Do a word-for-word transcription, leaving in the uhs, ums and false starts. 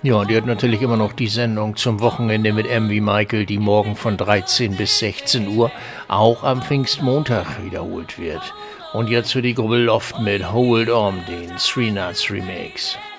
Ja, und ihr habt natürlich immer noch die Sendung zum Wochenende mit M wie Michael, die morgen von dreizehn bis sechzehn Uhr auch am Pfingstmontag wiederholt wird. Und jetzt für die Gruppe Loft mit Hold On, den Three Nuts Remix.